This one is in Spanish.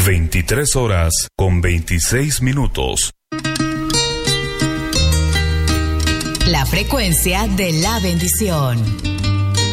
23 horas con 26 minutos. La frecuencia de la bendición.